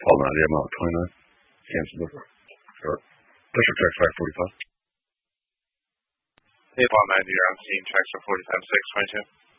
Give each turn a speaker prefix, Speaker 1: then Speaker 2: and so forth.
Speaker 1: Call 90, I'm out 29. Cancel the start. District track 545.
Speaker 2: Hey, Paul 90, you're on scene, tracks for 45, 622.